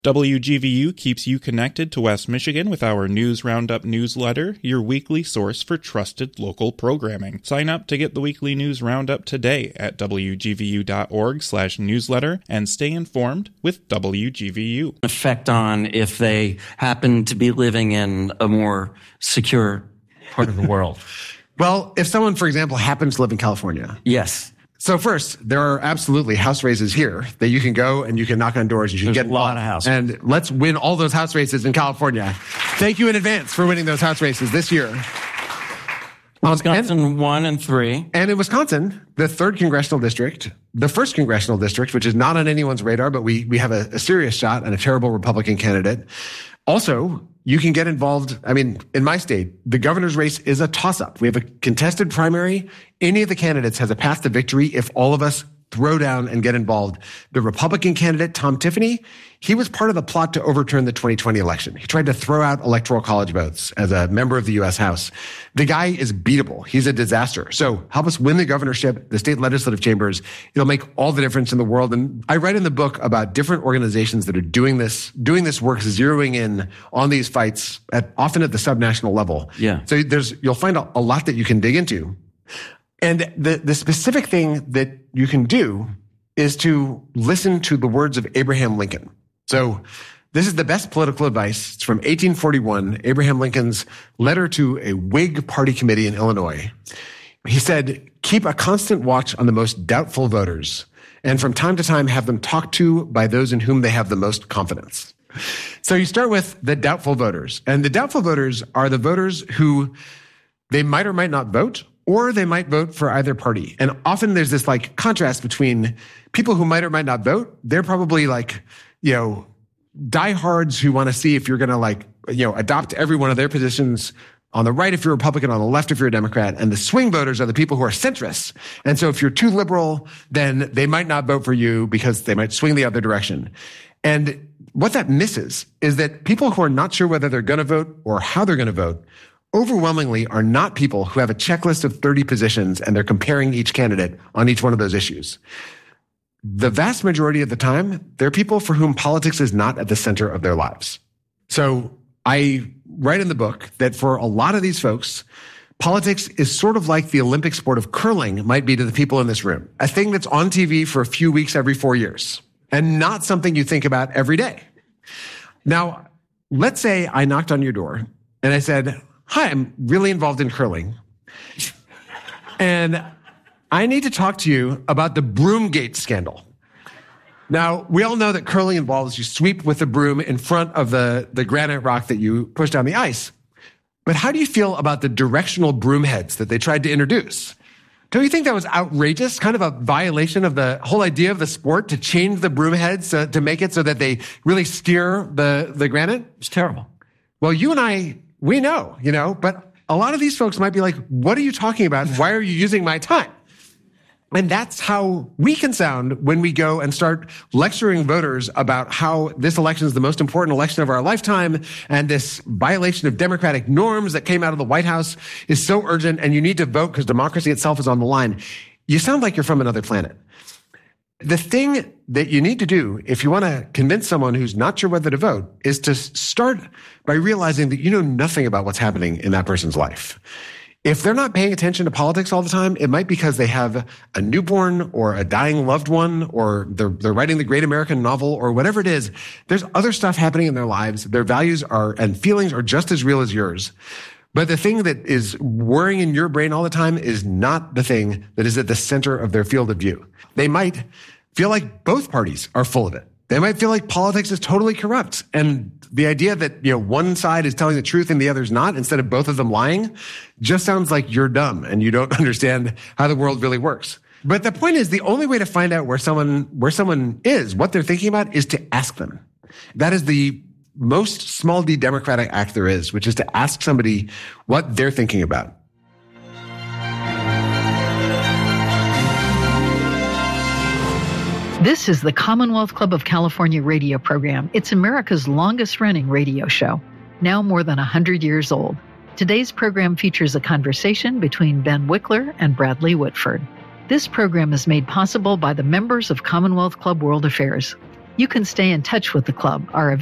WGVU keeps you connected to West Michigan with our News Roundup newsletter, your weekly source for trusted local programming. Sign up to get the weekly News Roundup today at wgvu.org/newsletter and stay informed with WGVU. Effect on if they happen to be living in a more secure part of the world. Well, if someone, for example, happens to live in California. Yes. So first, there are absolutely house races here that you can go and you can knock on doors. You can get a lot of houses. And let's win all those house races in California. Thank you in advance for winning those house races this year. Wisconsin 1 and 3. And in Wisconsin, the 3rd congressional district, the 1st congressional district, which is not on anyone's radar, but we have a serious shot and a terrible Republican candidate. Also, you can get involved. I mean, in my state, the governor's race is a toss-up. We have a contested primary. Any of the candidates has a path to victory if all of us throw down and get involved. The Republican candidate, Tom Tiffany, he was part of the plot to overturn the 2020 election. He tried to throw out electoral college votes as a member of the U.S. House. The guy is beatable. He's a disaster. So help us win the governorship, the state legislative chambers. It'll make all the difference in the world. And I write in the book about different organizations that are doing this work, zeroing in on these fights often at the subnational level. Yeah. So you'll find a lot that you can dig into. And the specific thing that you can do is to listen to the words of Abraham Lincoln. So this is the best political advice. It's from 1841, Abraham Lincoln's letter to a Whig party committee in Illinois. He said, "Keep a constant watch on the most doubtful voters, and from time to time have them talked to by those in whom they have the most confidence." So you start with the doubtful voters. And the doubtful voters are the voters who they might or might not vote, or they might vote for either party. And often there's this contrast between people who might or might not vote. They're probably diehards who want to see if you're going to adopt every one of their positions on the right if you're a Republican, on the left if you're a Democrat. And the swing voters are the people who are centrists. And so if you're too liberal, then they might not vote for you because they might swing the other direction. And what that misses is that people who are not sure whether they're going to vote or how they're going to vote overwhelmingly are not people who have a checklist of 30 positions and they're comparing each candidate on each one of those issues. The vast majority of the time, they're people for whom politics is not at the center of their lives. So I write in the book that for a lot of these folks, politics is sort of like the Olympic sport of curling might be to the people in this room. A thing that's on TV for a few weeks every 4 years and not something you think about every day. Now, let's say I knocked on your door and I said, "Hi, I'm really involved in curling. And I need to talk to you about the Broomgate scandal." Now, we all know that curling involves you sweep with a broom in front of the granite rock that you push down the ice. But how do you feel about the directional broom heads that they tried to introduce? Don't you think that was outrageous? Kind of a violation of the whole idea of the sport to change the broom heads to make it so that they really steer the granite? It's terrible. Well, you and I, we know, but a lot of these folks might be like, "What are you talking about? Why are you using my time?" And that's how we can sound when we go and start lecturing voters about how this election is the most important election of our lifetime, and this violation of democratic norms that came out of the White House is so urgent, and you need to vote because democracy itself is on the line. You sound like you're from another planet. The thing that you need to do if you want to convince someone who's not sure whether to vote is to start by realizing that you know nothing about what's happening in that person's life. If they're not paying attention to politics all the time, it might be because they have a newborn or a dying loved one, or they're writing the great American novel, or whatever it is. There's other stuff happening in their lives. Their values and feelings are just as real as yours. But the thing that is worrying in your brain all the time is not the thing that is at the center of their field of view. They might feel like both parties are full of it. They might feel like politics is totally corrupt. And the idea that, one side is telling the truth and the other's not, instead of both of them lying, just sounds like you're dumb and you don't understand how the world really works. But the point is, the only way to find out where someone is, what they're thinking about, is to ask them. That is the most small d democratic act there is, which is to ask somebody what they're thinking about. This is the Commonwealth Club of California radio program. It's America's longest-running radio show, now more than 100 years old. Today's program features a conversation between Ben Wickler and Bradley Whitford. This program is made possible by the members of Commonwealth Club World Affairs. You can stay in touch with the club. Our